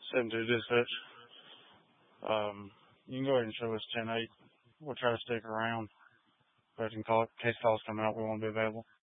sitting through dispatch. You can go ahead and show us 10-8. We'll try to stick around, but in case calls come out, we won't be available.